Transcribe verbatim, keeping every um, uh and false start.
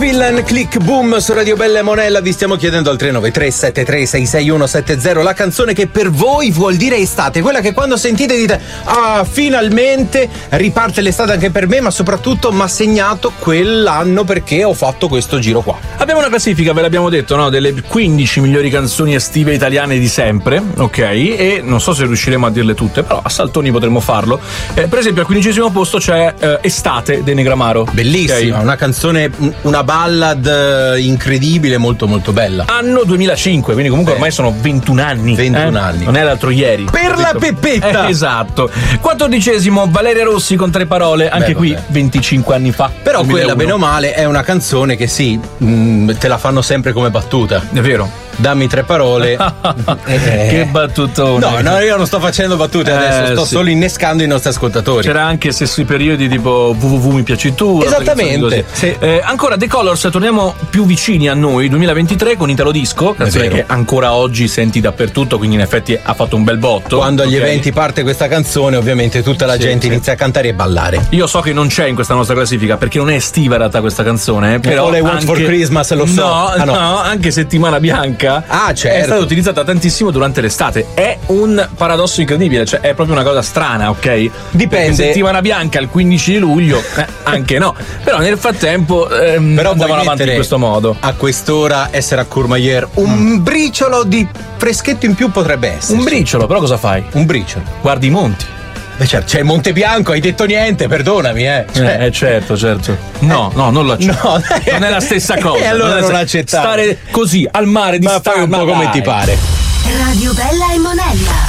Villain, Click Boom su Radio Bella e Monella. Vi stiamo chiedendo al tre nove tre sette tre sei sei uno sette zero la canzone che per voi vuol dire estate, quella che quando sentite dite ah finalmente riparte l'estate anche per me, ma soprattutto mi ha segnato quell'anno perché ho fatto questo giro qua. Abbiamo una classifica, ve l'abbiamo detto, no? Delle quindici migliori canzoni estive italiane di sempre, ok? E non so se riusciremo a dirle tutte, però a saltoni potremmo farlo. Eh, per esempio al quindicesimo posto c'è eh, Estate dei Negramaro. Bellissima, okay? Una canzone, una ballad incredibile, molto molto bella. Anno duemilacinque, quindi comunque eh. ormai sono ventuno anni. ventuno eh? anni. Non è l'altro ieri. Per la Peppetta! Eh, esatto. quattordicesimo Valeria Rossi con Tre Parole, anche Beh, qui vabbè. venticinque anni fa. Però duemilauno. Quella bene o male è una canzone che sì, mh, te la fanno sempre come battuta. È vero. Dammi tre parole. eh. Che battutone. No, no, io non sto facendo battute eh, adesso, sto sì. solo innescando i nostri ascoltatori. C'era anche se sui periodi tipo www mi piaci tu. Esattamente. Sì. Eh, ancora The Colors, torniamo più vicini a noi, duemilaventitré con Italo Disco, canzone che ancora oggi senti dappertutto, quindi in effetti ha fatto un bel botto. Quando agli okay. eventi parte questa canzone, ovviamente tutta la sì, gente sì. inizia a cantare e ballare. Io so che non c'è in questa nostra classifica perché non è estiva in realtà questa canzone, però All I Want anche... for Christmas lo so. No, ah, no. no, anche Settimana Bianca. Ah, certo. È stata utilizzata tantissimo durante l'estate. È un paradosso incredibile, cioè è proprio una cosa strana, ok? Dipende. Perché Settimana Bianca il quindici di luglio, eh, anche no. Però nel frattempo ehm, Però andavano avanti in questo modo. A quest'ora essere a Courmayeur un mm. briciolo di freschetto in più potrebbe essere. Un briciolo, però cosa fai? Un briciolo. Guardi i monti. Beh, certo, c'è Monte Bianco, hai detto niente, perdonami, eh. Cioè. Eh, certo, certo. No, eh. no, non lo accetto. No, non è la stessa cosa. E allora non, non accettare. Stare così al mare di Ma fai un po' come ti pare. Radio Bella e Monella.